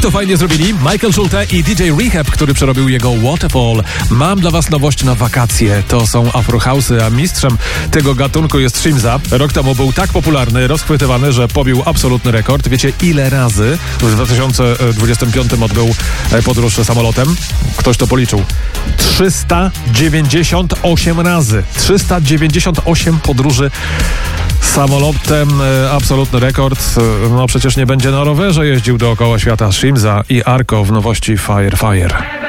to fajnie zrobili. Michael Schulte i DJ Rehab, który przerobił jego Waterfall. Mam dla was nowość na wakacje. To są Afrohouse'y, a mistrzem tego gatunku jest Shimza. Rok temu był tak popularny, rozchwytywany, że pobił absolutny rekord. Wiecie, ile razy w 2025 odbył podróż samolotem? Ktoś to policzył. 398 razy. 398 podróży samolotem, absolutny rekord. No przecież nie będzie na rowerze jeździł dookoła świata Shimza i Arko w nowości Fire.